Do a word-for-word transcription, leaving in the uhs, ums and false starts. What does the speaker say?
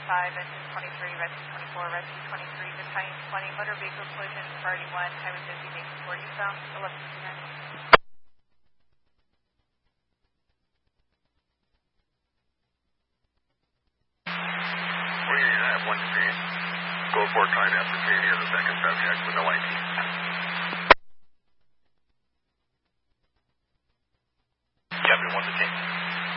five, engine twenty-three, rescue twenty-four, rescue twenty-three, battalion twenty, motor vehicle collision, priority one, highway designation four, eastbound, eleven fifty-nine. We have one speed. Go for time after Katie as a second subject.